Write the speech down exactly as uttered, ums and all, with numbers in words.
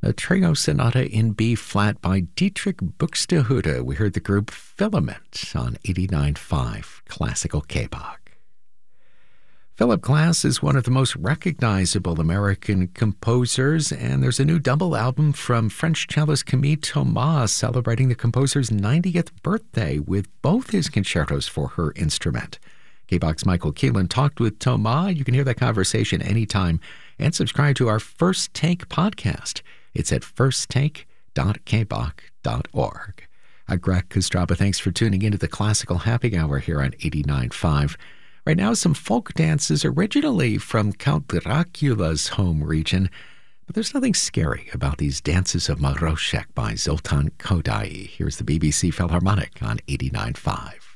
A trio sonata in B flat by Dietrich Buxtehude. We heard the group Filament on eighty-nine point five Classical K-Bach. Philip Glass is one of the most recognizable American composers, and there's a new double album from French cellist Camille Thomas celebrating the composer's ninetieth birthday with both his concertos for her instrument. K-Bach's Michael Keelan talked with Thomas. You can hear that conversation anytime and subscribe to our First Take podcast. It's at first take dot k bach dot org. I'm Greg Kostraba. Thanks for tuning into the Classical Happy Hour here on eighty-nine point five. Right now, some folk dances originally from Count Dracula's home region. But there's nothing scary about these dances of Maroshek by Zoltan Kodaly. Here's the B B C Philharmonic on eighty-nine point five.